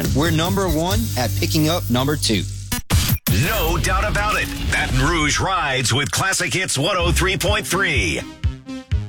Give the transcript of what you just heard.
happen. We're number one at picking up number two. No doubt about it. Baton Rouge rides with Classic Hits 103.3.